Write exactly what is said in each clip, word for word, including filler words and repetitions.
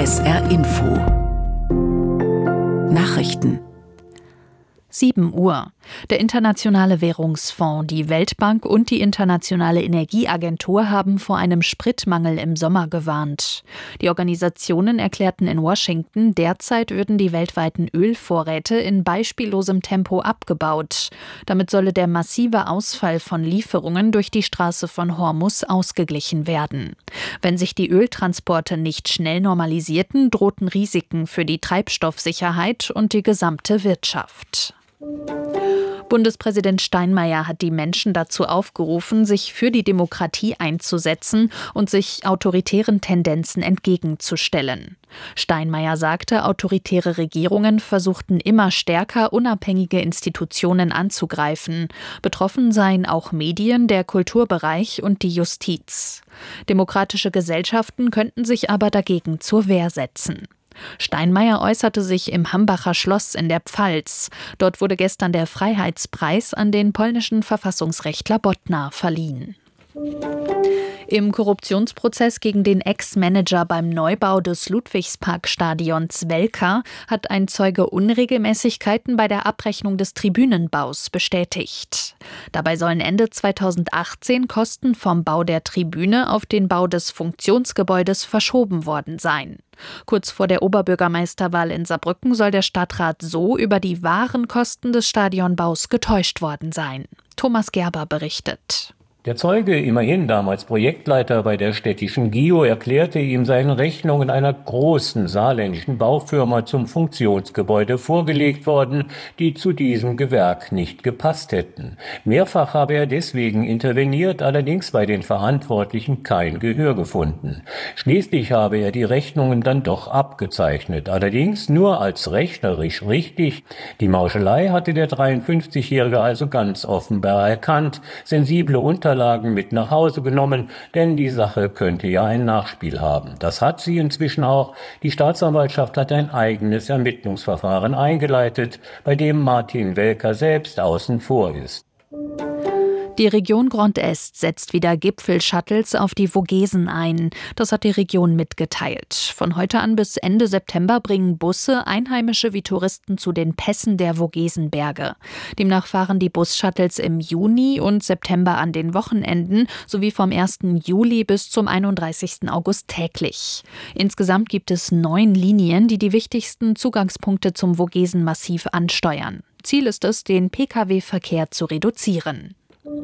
S R Info Nachrichten. sieben Uhr. Der Internationale Währungsfonds, die Weltbank und die Internationale Energieagentur haben vor einem Spritmangel im Sommer gewarnt. Die Organisationen erklärten in Washington, derzeit würden die weltweiten Ölvorräte in beispiellosem Tempo abgebaut. Damit solle der massive Ausfall von Lieferungen durch die Straße von Hormuz ausgeglichen werden. Wenn sich die Öltransporte nicht schnell normalisierten, drohten Risiken für die Treibstoffsicherheit und die gesamte Wirtschaft. Bundespräsident Steinmeier hat die Menschen dazu aufgerufen, sich für die Demokratie einzusetzen und sich autoritären Tendenzen entgegenzustellen. Steinmeier sagte, autoritäre Regierungen versuchten immer stärker, unabhängige Institutionen anzugreifen. Betroffen seien auch Medien, der Kulturbereich und die Justiz. Demokratische Gesellschaften könnten sich aber dagegen zur Wehr setzen. Steinmeier äußerte sich im Hambacher Schloss in der Pfalz. Dort wurde gestern der Freiheitspreis an den polnischen Verfassungsrechtler Bodnar verliehen. Im Korruptionsprozess gegen den Ex-Manager beim Neubau des Ludwigsparkstadions Welka hat ein Zeuge Unregelmäßigkeiten bei der Abrechnung des Tribünenbaus bestätigt. Dabei sollen Ende zweitausendachtzehn Kosten vom Bau der Tribüne auf den Bau des Funktionsgebäudes verschoben worden sein. Kurz vor der Oberbürgermeisterwahl in Saarbrücken soll der Stadtrat so über die wahren Kosten des Stadionbaus getäuscht worden sein. Thomas Gerber berichtet. Der Zeuge, immerhin damals Projektleiter bei der städtischen G I O, erklärte ihm seine Rechnungen einer großen saarländischen Baufirma zum Funktionsgebäude vorgelegt worden, die zu diesem Gewerk nicht gepasst hätten. Mehrfach habe er deswegen interveniert, allerdings bei den Verantwortlichen kein Gehör gefunden. Schließlich habe er die Rechnungen dann doch abgezeichnet, allerdings nur als rechnerisch richtig. Die Mauschelei hatte der dreiundfünfzigjährige also ganz offenbar erkannt, sensible Unterlagen mit nach Hause genommen, denn die Sache könnte ja ein Nachspiel haben. Das hat sie inzwischen auch. Die Staatsanwaltschaft hat ein eigenes Ermittlungsverfahren eingeleitet, bei dem Martin Welka selbst außen vor ist. Die Region Grand Est setzt wieder Gipfelshuttles auf die Vogesen ein. Das hat die Region mitgeteilt. Von heute an bis Ende September bringen Busse Einheimische wie Touristen zu den Pässen der Vogesenberge. Demnach fahren die Bus-Shuttles im Juni und September an den Wochenenden sowie vom ersten Juli bis zum einunddreißigsten August täglich. Insgesamt gibt es neun Linien, die die wichtigsten Zugangspunkte zum Vogesenmassiv ansteuern. Ziel ist es, den P K W-Verkehr zu reduzieren.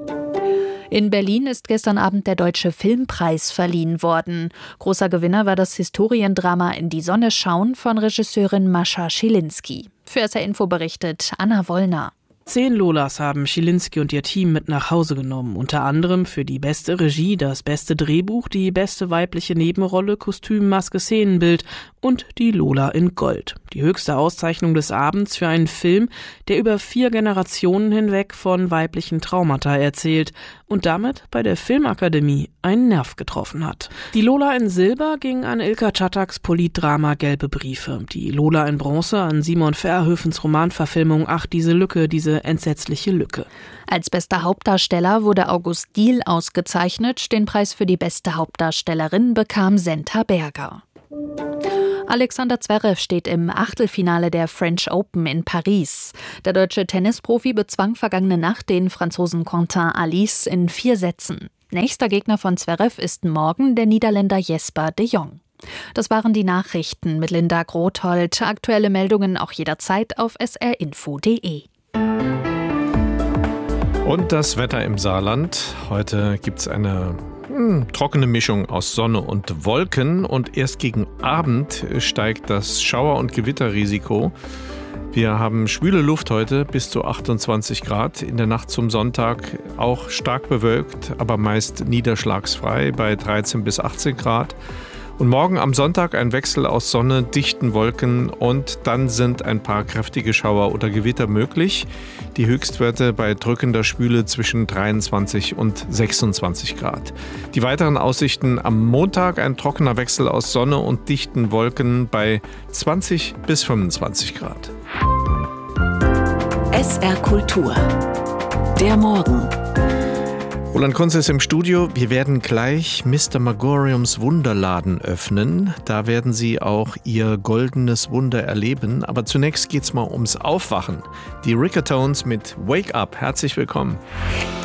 In Berlin ist gestern Abend der Deutsche Filmpreis verliehen worden. Großer Gewinner war das Historiendrama In die Sonne schauen von Regisseurin Mascha Schilinski. Für S R Info berichtet Anna Wollner. Zehn Lolas haben Schilinski und ihr Team mit nach Hause genommen. Unter anderem für die beste Regie, das beste Drehbuch, die beste weibliche Nebenrolle, Kostüm, Maske, Szenenbild und die Lola in Gold. Die höchste Auszeichnung des Abends für einen Film, der über vier Generationen hinweg von weiblichen Traumata erzählt und damit bei der Filmakademie einen Nerv getroffen hat. Die Lola in Silber ging an Ilka Chataks Politdrama Gelbe Briefe. Die Lola in Bronze an Simon Verhoevens Romanverfilmung Ach, diese Lücke, diese entsetzliche Lücke. Als bester Hauptdarsteller wurde August Diehl ausgezeichnet. Den Preis für die beste Hauptdarstellerin bekam Senta Berger. Alexander Zverev steht im Achtelfinale der French Open in Paris. Der deutsche Tennisprofi bezwang vergangene Nacht den Franzosen Quentin Alice in vier Sätzen. Nächster Gegner von Zverev ist morgen der Niederländer Jesper de Jong. Das waren die Nachrichten mit Linda Grothold. Aktuelle Meldungen auch jederzeit auf s r info punkt d e. Und das Wetter im Saarland. Heute gibt es eine hm, trockene Mischung aus Sonne und Wolken. Und erst gegen Abend steigt das Schauer- und Gewitterrisiko. Wir haben schwüle Luft heute bis zu achtundzwanzig Grad. In der Nacht zum Sonntag auch stark bewölkt, aber meist niederschlagsfrei bei dreizehn bis achtzehn Grad. Und morgen am Sonntag ein Wechsel aus Sonne, dichten Wolken und dann sind ein paar kräftige Schauer oder Gewitter möglich. Die Höchstwerte bei drückender Schwüle zwischen dreiundzwanzig und sechsundzwanzig Grad. Die weiteren Aussichten am Montag ein trockener Wechsel aus Sonne und dichten Wolken bei zwanzig bis fünfundzwanzig Grad. S R Kultur. Der Morgen. Roland Kunz ist im Studio. Wir werden gleich Mister Magoriums Wunderladen öffnen. Da werden Sie auch Ihr goldenes Wunder erleben. Aber zunächst geht's mal ums Aufwachen. Die Ricketones mit Wake Up. Herzlich willkommen.